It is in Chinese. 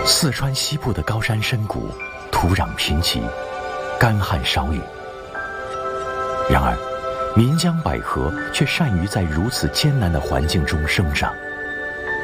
四川西部的高山深谷，土壤贫瘠，干旱少雨。然而，岷江百合却善于在如此艰难的环境中生长。